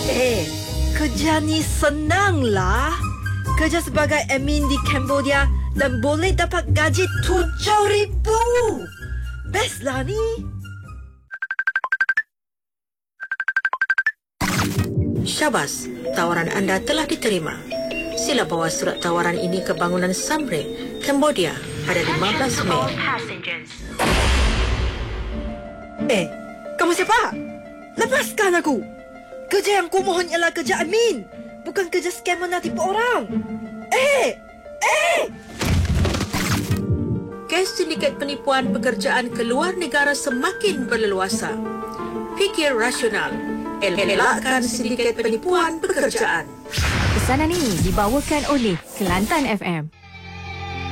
Kerja ni senanglah. Kerja sebagai admin di Cambodia dan boleh dapat gaji 7,000. Best lah ni. Syabas, tawaran anda telah diterima. Sila bawa surat tawaran ini ke bangunan Siem Reap, Cambodia pada 15 Mei. Kamu siapa? Lepaskan aku. Kerja yang ku mohon ialah kerja admin, bukan kerja scammer nak tipu orang. Kes sindiket penipuan pekerjaan ke luar negara semakin berleluasa. Fikir rasional. Elakkan sindiket penipuan pekerjaan. Pesanan ini dibawakan oleh Kelantan FM.